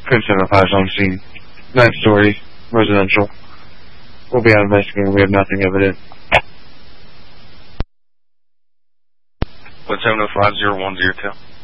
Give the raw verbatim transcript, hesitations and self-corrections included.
Code seven oh five is on scene. Ninth story, residential. We'll be out investigating. We have nothing evident. Code seven oh five, zero one zero two.